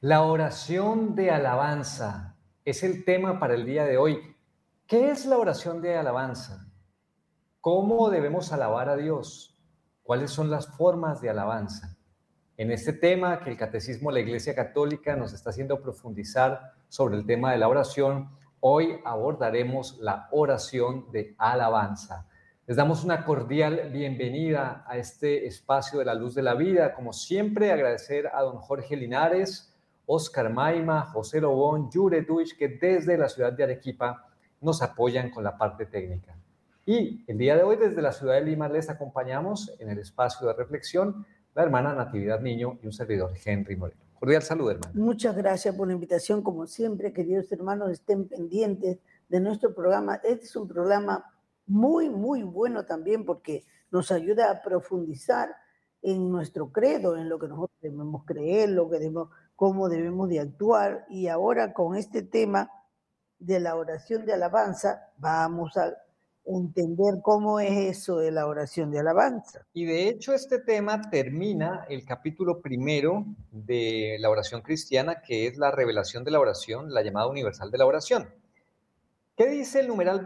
La oración de alabanza es el tema para el día de hoy. ¿Qué es la oración de alabanza? ¿Cómo debemos alabar a Dios? ¿Cuáles son las formas de alabanza? En este tema que el Catecismo de la Iglesia Católica nos está haciendo profundizar sobre el tema de la oración, hoy abordaremos la oración de alabanza. Les damos una cordial bienvenida a este espacio de la luz de la vida. Como siempre, agradecer a don Jorge Linares, Oscar Maima, José Lobón, Yure Duich, que desde la ciudad de Arequipa nos apoyan con la parte técnica. Y el día de hoy, desde la ciudad de Lima, les acompañamos en el espacio de reflexión la hermana Natividad Niño y un servidor, Henry Moreno. Cordial saludo, hermana. Muchas gracias por la invitación. Como siempre, queridos hermanos, estén pendientes de nuestro programa. Este es un programa muy bueno también porque nos ayuda a profundizar en nuestro credo, en lo que nosotros debemos creer, cómo debemos de actuar. Y ahora con este tema de la oración de alabanza, vamos a entender cómo es eso de la oración de alabanza. Y de hecho este tema termina el capítulo primero de la oración cristiana, que es la revelación de la oración, la llamada universal de la oración. ¿Qué dice el numeral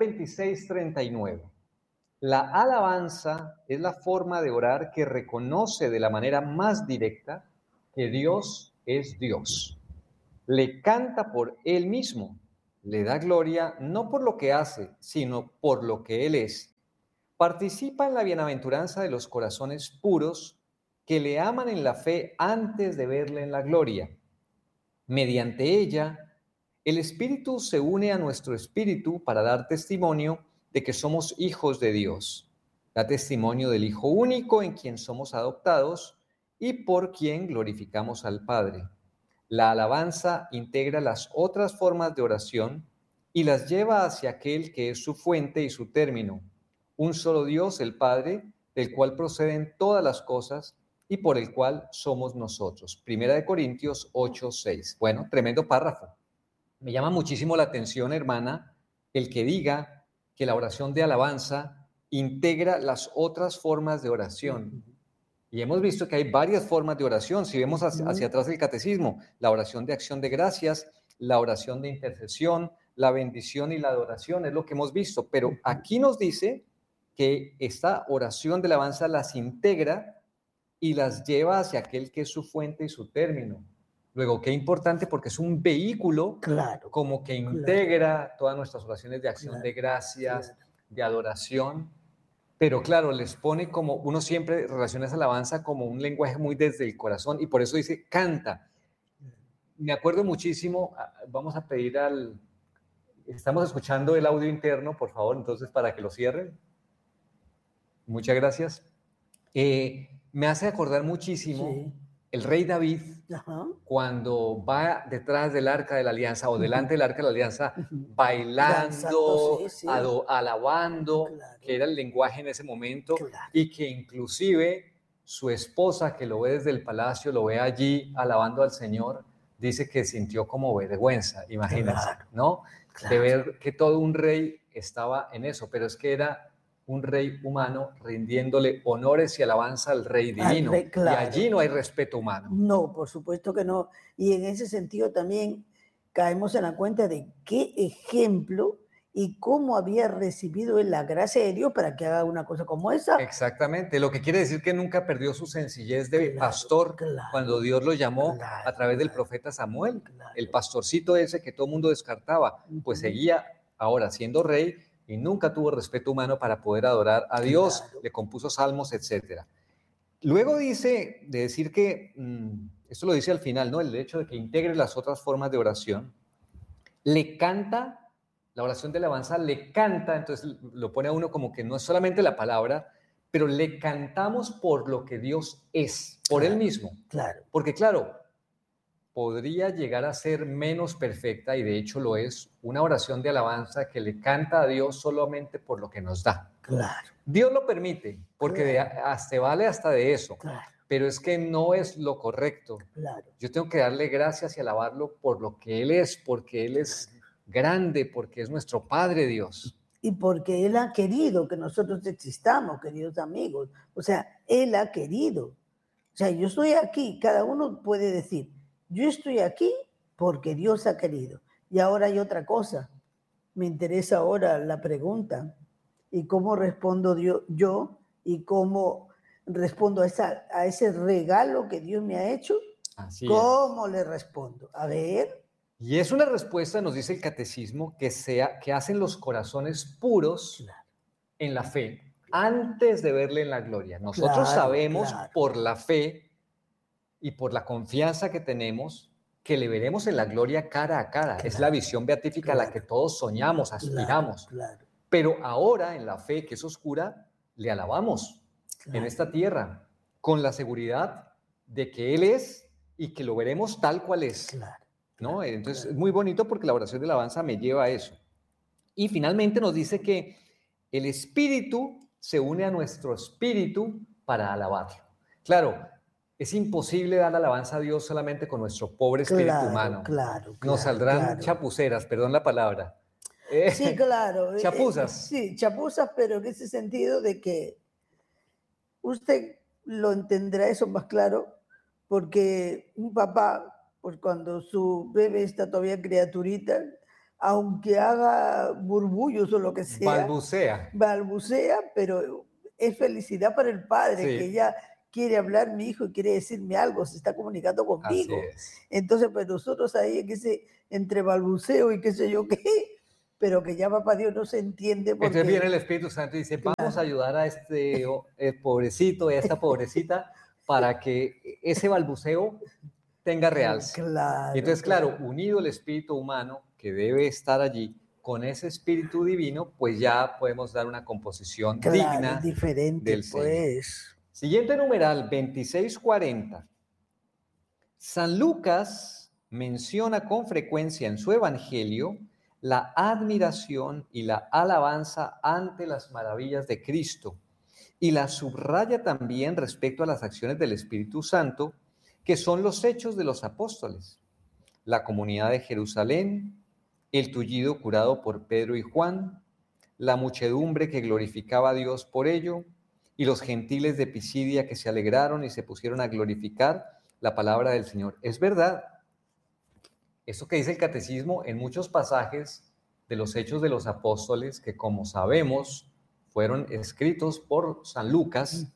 2639? La alabanza es la forma de orar que reconoce de la manera más directa que Dios es Dios. Le canta por Él mismo, le da gloria no por lo que hace, sino por lo que Él es. Participa en la bienaventuranza de los corazones puros que le aman en la fe antes de verle en la gloria. Mediante ella, el Espíritu se une a nuestro espíritu para dar testimonio de que somos hijos de Dios. Da testimonio del Hijo único en quien somos adoptados y por quien glorificamos al Padre. La alabanza integra las otras formas de oración y las lleva hacia aquel que es su fuente y su término, un solo Dios, el Padre, del cual proceden todas las cosas y por el cual somos nosotros. Primera de Corintios 8:6. Bueno, tremendo párrafo. Me llama muchísimo la atención, hermana, el que diga que la oración de alabanza integra las otras formas de oración. Y hemos visto que hay varias formas de oración. Si vemos hacia atrás el catecismo, la oración de acción de gracias, la oración de intercesión, la bendición y la adoración, es lo que hemos visto. Pero aquí nos dice que esta oración de alabanza las integra y las lleva hacia aquel que es su fuente y su término. Luego, qué importante porque es un vehículo como que integra todas nuestras oraciones de acción de gracias, de adoración. Pero claro, les pone como, uno siempre relaciona esa alabanza como un lenguaje muy desde el corazón y por eso dice canta. Me acuerdo muchísimo, vamos a pedir estamos escuchando el audio interno, por favor, entonces para que lo cierren. Muchas gracias. Me hace acordar muchísimo el rey David, cuando va detrás del arca de la alianza o delante del arca de la alianza, bailando, alabando, que era el lenguaje en ese momento, y que inclusive su esposa, que lo ve desde el palacio, lo ve allí alabando al Señor, dice que sintió como vergüenza, imagínense, ¿no? De ver que todo un rey estaba en eso, pero es que era un rey humano rindiéndole honores y alabanza al rey divino. Y allí no hay respeto humano. No, por supuesto que no. Y en ese sentido también caemos en la cuenta de qué ejemplo y cómo había recibido él la gracia de Dios para que haga una cosa como esa. Exactamente, lo que quiere decir que nunca perdió su sencillez de pastor cuando Dios lo llamó a través del profeta Samuel. El pastorcito ese que todo el mundo descartaba, pues seguía ahora siendo rey y nunca tuvo respeto humano para poder adorar a Dios, le compuso salmos, etc. Luego dice, de decir que, esto lo dice al final, ¿no? El hecho de que integre las otras formas de oración, le canta, la oración de alabanza le canta, entonces lo pone a uno como que no es solamente la palabra, pero le cantamos por lo que Dios es, por Él mismo. Porque claro, podría llegar a ser menos perfecta, y de hecho lo es, una oración de alabanza que le canta a Dios solamente por lo que nos da. Dios lo permite, porque se vale hasta de eso, pero es que no es lo correcto. Yo tengo que darle gracias y alabarlo por lo que Él es, porque Él es grande, porque es nuestro Padre Dios. Y porque Él ha querido que nosotros existamos, queridos amigos. O sea, Él ha querido. O sea, yo estoy aquí, cada uno puede decir, Yo estoy aquí porque Dios ha querido. Y ahora hay otra cosa. Me interesa ahora la pregunta. ¿Y cómo respondo yo? ¿Y cómo respondo a ese regalo que Dios me ha hecho? Así ¿Cómo le respondo? A ver. Y es una respuesta, nos dice el catecismo, que hacen los corazones puros Claro. en la fe, antes de verle en la gloria. Nosotros sabemos por la fe y por la confianza que tenemos que le veremos en la gloria cara a cara. Es la visión beatífica a la que todos soñamos, aspiramos. Pero ahora, en la fe que es oscura, le alabamos en esta tierra, con la seguridad de que Él es y que lo veremos tal cual es. ¿No? Entonces es muy bonito porque la oración de alabanza me lleva a eso. Y finalmente nos dice que el espíritu se une a nuestro espíritu para alabarlo. Claro, es imposible dar alabanza a Dios solamente con nuestro pobre espíritu humano. Nos saldrán chapuceras, perdón la palabra. Sí, claro. Chapuzas. Sí, chapuzas, pero en ese sentido de que usted lo entenderá eso más claro, porque un papá, pues cuando su bebé está todavía criaturita, aunque haga burbullos o lo que sea, balbucea, pero es felicidad para el padre, que ella quiere hablar, mi hijo, y quiere decirme algo, se está comunicando conmigo. Entonces, pues nosotros ahí en ese entre balbuceo y qué sé yo qué, pero que ya papá Dios no se entiende. Porque, entonces viene el Espíritu Santo y dice, vamos a ayudar a este pobrecito y a esta pobrecita para que ese balbuceo tenga realce. Y entonces, claro, unido el espíritu humano que debe estar allí con ese espíritu divino, pues ya podemos dar una composición digna diferente, del Señor. Siguiente numeral, 2640. San Lucas menciona con frecuencia en su evangelio la admiración y la alabanza ante las maravillas de Cristo y la subraya también respecto a las acciones del Espíritu Santo, que son los hechos de los apóstoles, la comunidad de Jerusalén, el tullido curado por Pedro y Juan, la muchedumbre que glorificaba a Dios por ello, y los gentiles de Pisidia que se alegraron y se pusieron a glorificar la palabra del Señor. Es verdad, eso que dice el catecismo en muchos pasajes de los hechos de los apóstoles, que como sabemos fueron escritos por San Lucas,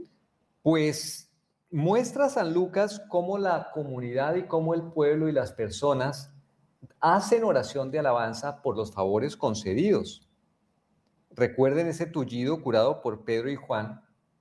pues muestra San Lucas cómo la comunidad y cómo el pueblo y las personas hacen oración de alabanza por los favores concedidos. Recuerden ese tullido curado por Pedro y Juan,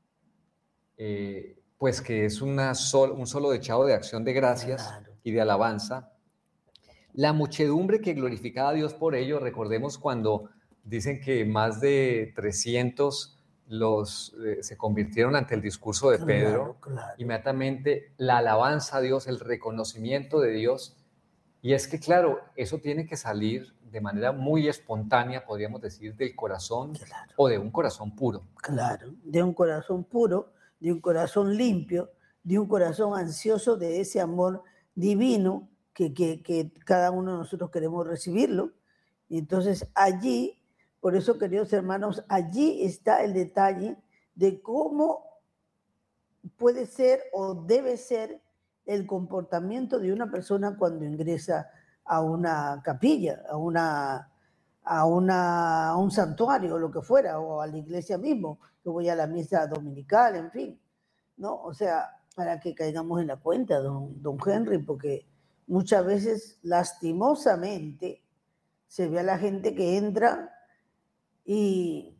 pues que es un solo dechado de acción de gracias y de alabanza. La muchedumbre que glorificaba a Dios por ello, recordemos cuando dicen que más de 300 se convirtieron ante el discurso de Pedro, inmediatamente la alabanza a Dios, el reconocimiento de Dios, y es que claro, eso tiene que salir de manera muy espontánea, podríamos decir, del corazón o de un corazón puro. Claro, de un corazón puro, de un corazón limpio, de un corazón ansioso de ese amor divino que cada uno de nosotros queremos recibirlo. Y entonces allí, por eso, queridos hermanos, allí está el detalle de cómo puede ser o debe ser el comportamiento de una persona cuando ingresa a una capilla, a un santuario o lo que fuera, o a la iglesia mismo, que voy a la misa dominical, en fin, ¿no? O sea, para que caigamos en la cuenta, don Henry, porque muchas veces, lastimosamente, se ve a la gente que entra y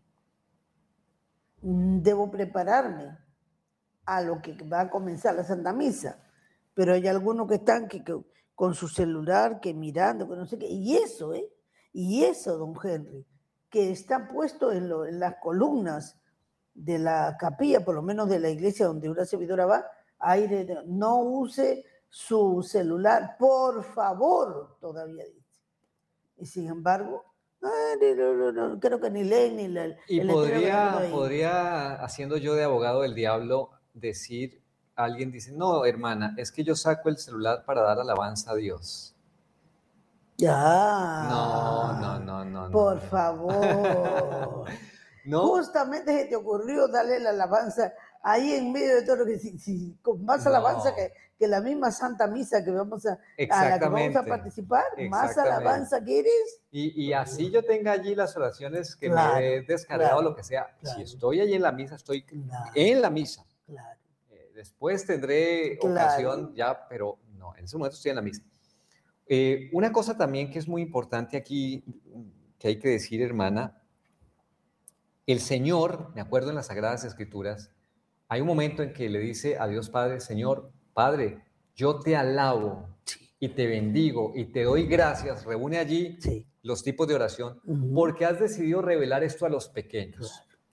debo prepararme a lo que va a comenzar la Santa Misa, pero hay algunos que están que con su celular, que mirando, que no sé qué, y eso, don Henry, que está puesto en las columnas de la capilla, por lo menos de la iglesia donde una servidora va, no use su celular, por favor, todavía dice. Y sin embargo, no, creo que ni leen ni la... Y podría, haciendo yo de abogado del diablo, decir, alguien dice, no, hermana, es que yo saco el celular para dar alabanza a Dios. Ya. No. Por favor. No. Justamente se te ocurrió darle la alabanza ahí en medio de todo lo que con más alabanza No, que la misma Santa Misa que vamos a la que vamos a exactamente, participar, más exactamente. alabanza quieres. Y así yo tenga allí las oraciones que me Claro, he descargado, claro, lo que sea, si claro, estoy allí en la misa, estoy claro, en la misa. claro, Después tendré ocasión claro, ya, pero no, en ese momento estoy en la misa. Una cosa también que es muy importante aquí, que hay que decir, hermana, el Señor, me acuerdo en las Sagradas Escrituras, hay un momento en que le dice a Dios Padre, Señor, Padre, yo te alabo sí, y te bendigo y te doy gracias, reúne allí sí. los tipos de oración, Ujú, porque has decidido revelar esto a los pequeños. claro,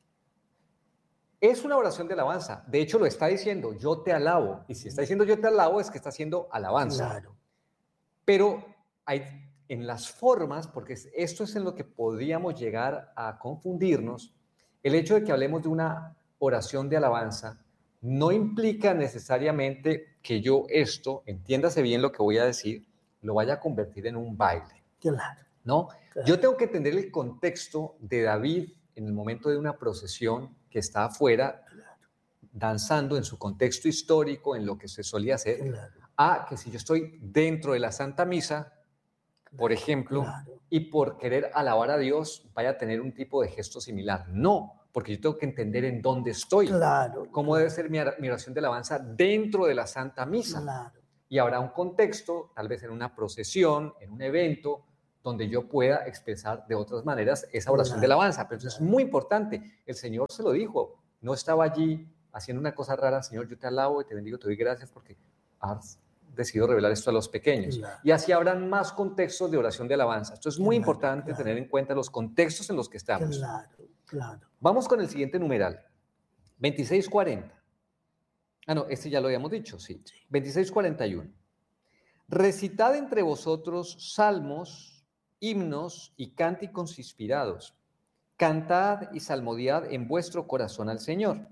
Es una oración de alabanza, de hecho lo está diciendo, yo te alabo, y si está diciendo yo te alabo es que está haciendo alabanza. claro, Pero hay en las formas, porque esto es en lo que podríamos llegar a confundirnos, el hecho de que hablemos de una oración de alabanza no implica necesariamente que yo esto, entiéndase bien lo que voy a decir, lo vaya a convertir en un baile, claro, ¿no? claro, Yo tengo que entender el contexto de David en el momento de una procesión que está afuera claro, danzando en su contexto histórico, en lo que se solía hacer, claro, a que si yo estoy dentro de la Santa Misa, por claro, ejemplo, claro, y por querer alabar a Dios, vaya a tener un tipo de gesto similar. No, porque yo tengo que entender en dónde estoy, claro, cómo debe ser mi oración de alabanza dentro de la Santa Misa. claro, Y habrá un contexto, tal vez en una procesión, en un evento, donde yo pueda expresar de otras maneras esa oración de claro, alabanza. Pero eso es claro, muy importante. El Señor se lo dijo. No estaba allí haciendo una cosa rara. Señor, yo te alabo y te bendigo, te doy gracias porque has decidido revelar esto a los pequeños. claro, Y así habrán más contextos de oración de alabanza. Esto es muy claro, importante tener en cuenta los contextos en los que estamos. claro, claro. Vamos con el siguiente numeral. 2640. Ah, no, este ya lo habíamos dicho, sí. 2641. Recitad entre vosotros salmos, himnos y cánticos inspirados. Cantad y salmodiad en vuestro corazón al Señor.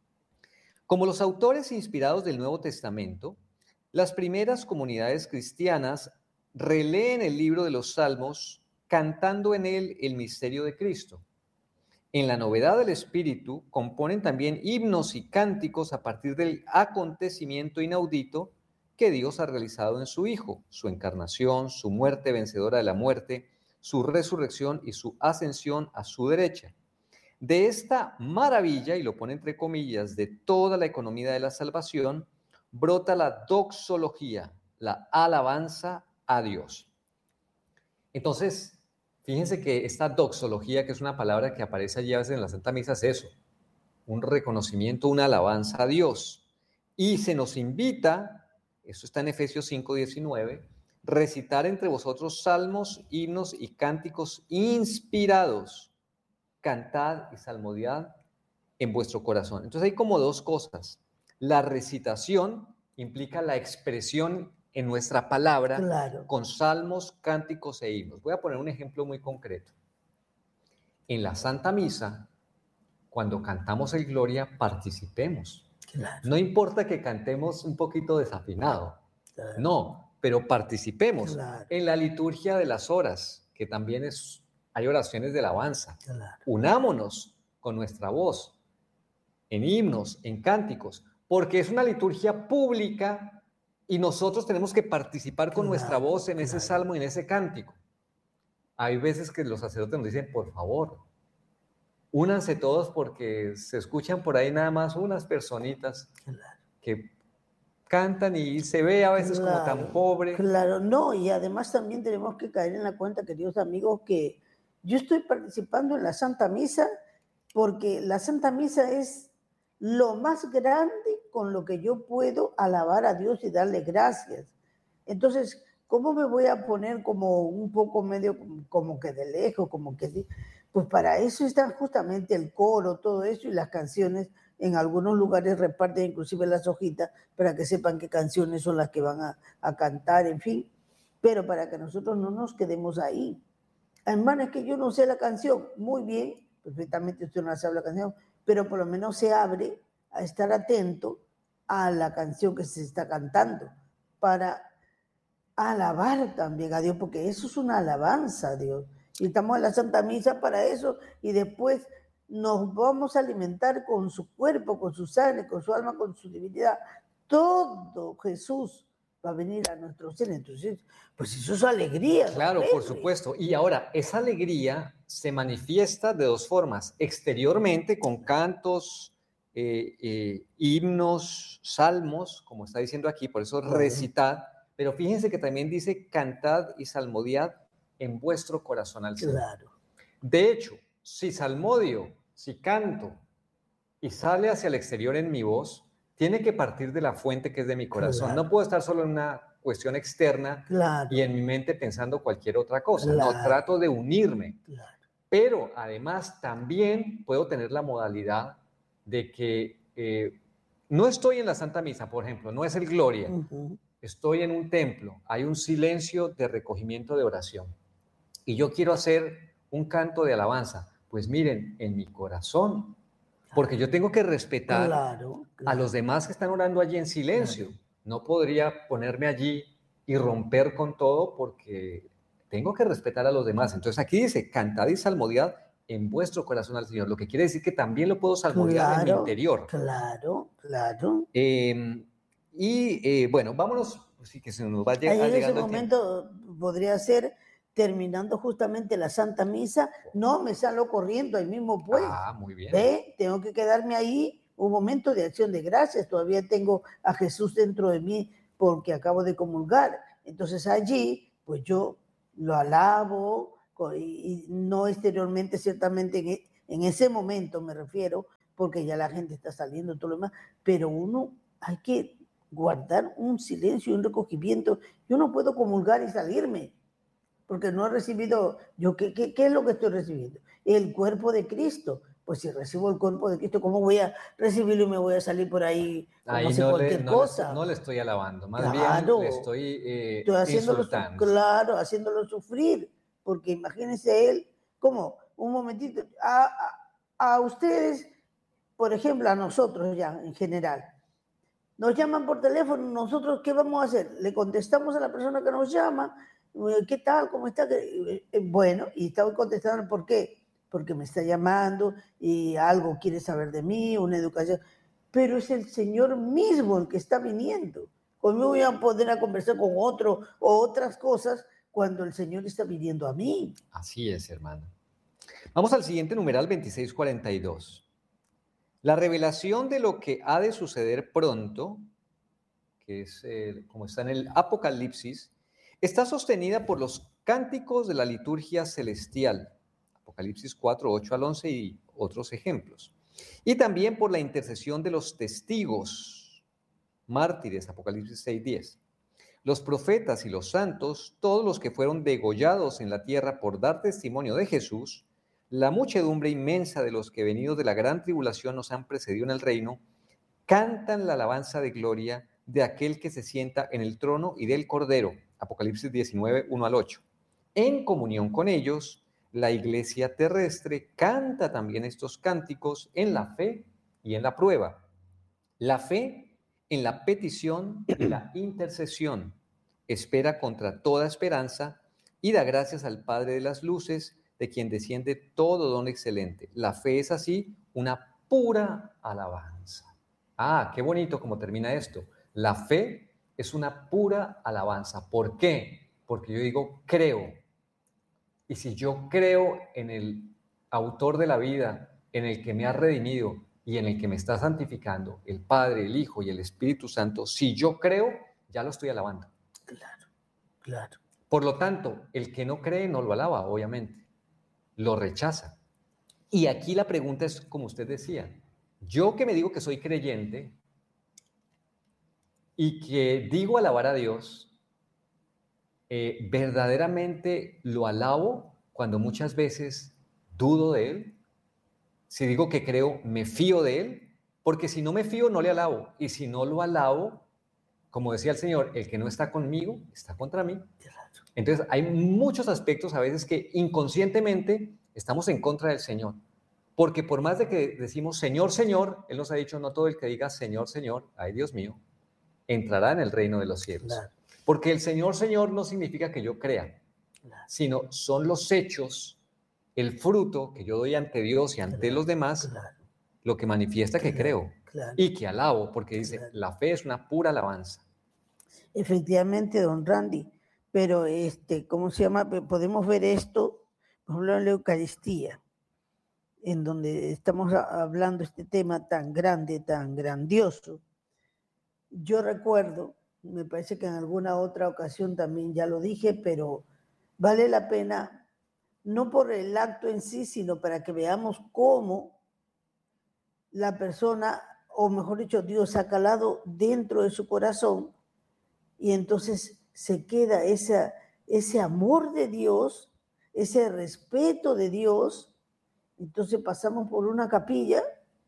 Como los autores inspirados del Nuevo Testamento, las primeras comunidades cristianas releen el libro de los Salmos cantando en él el misterio de Cristo. En la novedad del Espíritu componen también himnos y cánticos a partir del acontecimiento inaudito que Dios ha realizado en su Hijo, su encarnación, su muerte vencedora de la muerte, su resurrección y su ascensión a su derecha. De esta maravilla, y lo pone entre comillas, de toda la economía de la salvación, brota la doxología, la alabanza a Dios. Entonces, fíjense que esta doxología, que es una palabra que aparece allí a veces en la Santa Misa, es eso, un reconocimiento, una alabanza a Dios. Y se nos invita, esto está en Efesios 5:19, recitar entre vosotros salmos, himnos y cánticos inspirados. Cantad y salmodiad en vuestro corazón. Entonces hay como dos cosas. La recitación implica la expresión en nuestra palabra Claro, con salmos, cánticos e himnos. Voy a poner un ejemplo muy concreto. En la Santa Misa, cuando cantamos el Gloria, participemos. claro, No importa que cantemos un poquito desafinado, claro, no, pero participemos. claro, En la liturgia de las horas, que también hay oraciones de alabanza. claro, Unámonos con nuestra voz en himnos, en cánticos, porque es una liturgia pública y nosotros tenemos que participar con nuestra claro, voz en ese claro, salmo y en ese cántico. Hay veces que los sacerdotes nos dicen, por favor, únanse todos porque se escuchan por ahí nada más unas personitas claro. que cantan y se ve a veces como tan Claro, pobre. claro, no, y además también tenemos que caer en la cuenta, queridos amigos, que yo estoy participando en la Santa Misa porque la Santa Misa es lo más grande con lo que yo puedo alabar a Dios y darle gracias. Entonces, ¿cómo me voy a poner como un poco medio como que de lejos, como que sí? Pues para eso están justamente el coro, todo eso y las canciones. En algunos lugares reparten inclusive las hojitas para que sepan qué canciones son las que van a cantar, en fin. Pero para que nosotros no nos quedemos ahí. Hermano, es que yo no sé la canción. Muy bien, perfectamente usted no sabe la canción, pero por lo menos se abre a estar atento a la canción que se está cantando para alabar también a Dios, porque eso es una alabanza a Dios. Y estamos en la Santa Misa para eso y después nos vamos a alimentar con su cuerpo, con su sangre, con su alma, con su divinidad. Todo Jesús va a venir a nuestro ser. Entonces, pues eso es alegría. Claro, por supuesto. Y ahora, esa alegría se manifiesta de dos formas. Exteriormente, con cantos, himnos, salmos, como está diciendo aquí, por eso recitad. Pero fíjense que también dice cantad y salmodiad en vuestro corazón al Señor. Claro. De hecho, si salmodio, si canto y sale hacia el exterior en mi voz, tiene que partir de la fuente que es de mi corazón. Claro. No puedo estar solo en una cuestión externa y en mi mente pensando cualquier otra cosa. No, trato de unirme. Pero además también puedo tener la modalidad de que no estoy en la Santa Misa, por ejemplo, no es el Gloria. Estoy en un templo, hay un silencio de recogimiento de oración y yo quiero hacer un canto de alabanza. Pues miren, en mi corazón, porque yo tengo que respetar a los demás que están orando allí en silencio. No podría ponerme allí y romper con todo porque tengo que respetar a los demás. Entonces aquí dice, cantad y salmodiad en vuestro corazón al Señor, lo que quiere decir que también lo puedo salmodiar en mi interior. Claro. Bueno, vámonos, sí que se nos va llegando. En ese momento podría ser terminando justamente la Santa Misa, no me salgo corriendo ahí mismo, pues. Muy bien. Tengo que quedarme ahí un momento de acción de gracias, todavía tengo a Jesús dentro de mí porque acabo de comulgar. Entonces allí, pues yo lo alabo y no exteriormente, ciertamente en ese momento me refiero, porque ya la gente está saliendo, todo lo demás, pero uno hay que guardar un silencio y un recogimiento. Yo no puedo comulgar y salirme, porque no he recibido, ¿qué es lo que estoy recibiendo? El cuerpo de Cristo. Pues si recibo el cuerpo de Cristo, ¿cómo voy a recibirlo y me voy a salir por ahí como si cualquier cosa? No le estoy alabando, más bien le estoy insultando. Claro, haciéndolo sufrir, porque imagínense él, como un momentito, a ustedes, por ejemplo, a nosotros ya en general, nos llaman por teléfono, nosotros ¿qué vamos a hacer? Le contestamos a la persona que nos llama, ¿qué tal? ¿Cómo está? Bueno, y estaba contestando, ¿por qué? Porque me está llamando y algo quiere saber de mí, una educación. Pero es el Señor mismo el que está viniendo. ¿Cómo voy a poder a conversar con otro o otras cosas cuando el Señor está viniendo a mí? Así es, hermano. Vamos al siguiente numeral 2642. La revelación de lo que ha de suceder pronto, que es como está en el Apocalipsis, está sostenida por los cánticos de la liturgia celestial, Apocalipsis 4, 8 al 11 y otros ejemplos. Y también por la intercesión de los testigos, mártires, Apocalipsis 6, 10. Los profetas y los santos, todos los que fueron degollados en la tierra por dar testimonio de Jesús, la muchedumbre inmensa de los que venidos de la gran tribulación nos han precedido en el reino, cantan la alabanza de gloria de aquel que se sienta en el trono y del Cordero, Apocalipsis 19, 1 al 8. En comunión con ellos, la iglesia terrestre canta también estos cánticos en la fe y en la prueba. La fe en la petición y la intercesión, espera contra toda esperanza y da gracias al Padre de las luces, de quien desciende todo don excelente. La fe es así una pura alabanza. Qué bonito como termina esto. La fe es una pura alabanza. ¿Por qué? Porque yo digo, creo. Y si yo creo en el autor de la vida, en el que me ha redimido y en el que me está santificando, el Padre, el Hijo y el Espíritu Santo, si yo creo, ya lo estoy alabando. Claro. Por lo tanto, el que no cree no lo alaba, obviamente. Lo rechaza. Y aquí la pregunta es, como usted decía, yo que me digo que soy creyente y que digo alabar a Dios, ¿verdaderamente lo alabo cuando muchas veces dudo de Él? Si digo que creo, ¿me fío de Él? Porque si no me fío, no le alabo. Y si no lo alabo, como decía el Señor, el que no está conmigo, está contra mí. Entonces, hay muchos aspectos a veces que inconscientemente estamos en contra del Señor. Porque por más de que decimos Señor, Señor, Él nos ha dicho, no todo el que diga Señor, Señor, ay Dios mío, entrará en el reino de los cielos. Claro. Porque el Señor, Señor no significa que yo crea, sino son los hechos el fruto que yo doy ante Dios y ante los demás, lo que manifiesta que creo y que alabo, porque dice, la fe es una pura alabanza. Efectivamente, don Randy, pero ¿cómo se llama? Podemos ver esto, por ejemplo, en la Eucaristía, en donde estamos hablando este tema tan grande, tan grandioso. Yo recuerdo, me parece que en alguna otra ocasión también ya lo dije, pero vale la pena, no por el acto en sí, sino para que veamos cómo la persona, o mejor dicho, Dios ha calado dentro de su corazón y entonces se queda ese amor de Dios, ese respeto de Dios. Entonces pasamos por una capilla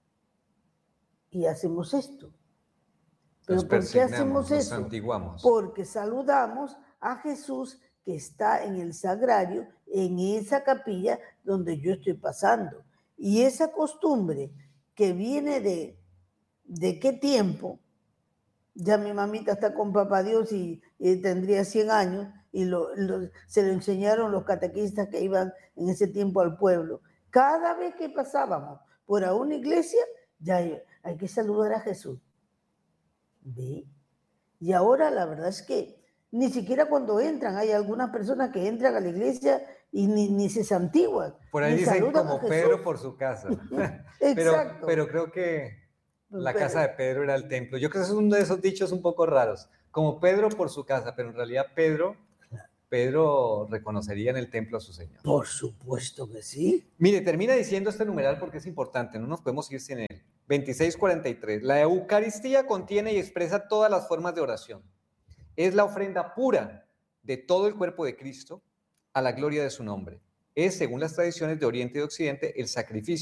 y hacemos esto. ¿Pero por qué hacemos eso? Santiguamos. Porque saludamos a Jesús que está en el sagrario, en esa capilla donde yo estoy pasando. Y esa costumbre que viene de qué tiempo, ya mi mamita está con Papá Dios y tendría 100 años, y se lo enseñaron los catequistas que iban en ese tiempo al pueblo. Cada vez que pasábamos por a una iglesia, ya hay que saludar a Jesús. ¿Ve? Y ahora la verdad es que ni siquiera cuando entran, hay algunas personas que entran a la iglesia y ni se santiguan. Por ahí dicen como Pedro por su casa. Exacto. Pero creo que la casa de Pedro era el templo. Yo creo que es uno de esos dichos un poco raros. Como Pedro por su casa, pero en realidad Pedro reconocería en el templo a su Señor. Por supuesto que sí. Mire, termina diciendo este numeral porque es importante, no nos podemos ir sin él. 26:43. La Eucaristía contiene y expresa todas las formas de oración. Es la ofrenda pura de todo el cuerpo de Cristo a la gloria de su nombre. Es, según las tradiciones de Oriente y de Occidente, el sacrificio